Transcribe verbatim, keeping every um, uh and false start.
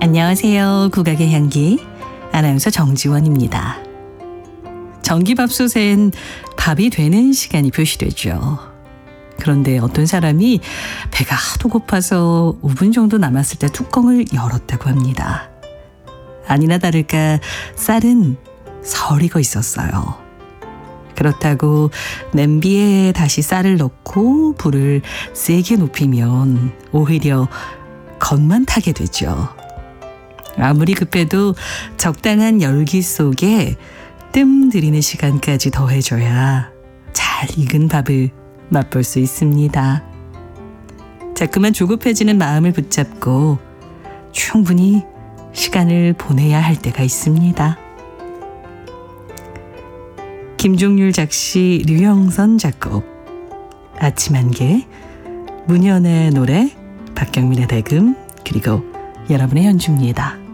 안녕하세요. 국악의 향기 아나운서 정지원입니다. 전기밥솥엔 밥이 되는 시간이 표시되죠. 그런데 어떤 사람이 배가 하도 고파서 오 분 정도 남았을 때 뚜껑을 열었다고 합니다. 아니나 다를까 쌀은 설익어 있었어요. 그렇다고 냄비에 다시 쌀을 넣고 불을 세게 높이면 오히려 겉만 타게 되죠. 아무리 급해도 적당한 열기 속에 뜸 들이는 시간까지 더해줘야 잘 익은 밥을 맛볼 수 있습니다. 자꾸만 조급해지는 마음을 붙잡고 충분히 시간을 보내야 할 때가 있습니다. 김종률 작시, 류영선 작곡, 아침 한개, 문현의 노래, 박경민의 대금, 그리고 여러분의 연주입니다.